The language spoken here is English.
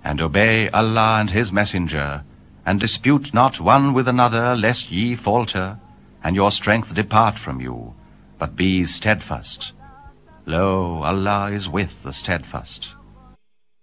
and obey Allah and his messenger, and dispute not one with another, lest ye falter, and your strength depart from you, but be steadfast. Lo, Allah is with the steadfast.